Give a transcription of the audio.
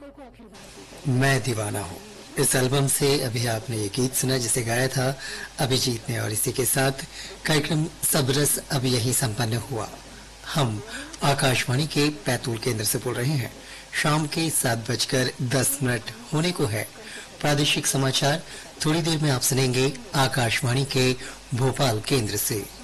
मैं दीवाना हूँ। इस एल्बम से अभी आपने ये गीत सुना जिसे गाया था अभिजीत ने, और इसी के साथ कार्यक्रम सब रस अब यही संपन्न हुआ। हम आकाशवाणी के बैतूल केंद्र से बोल रहे हैं। शाम के 7:10 होने को है। प्रादेशिक समाचार थोड़ी देर में आप सुनेंगे आकाशवाणी के भोपाल केंद्र से।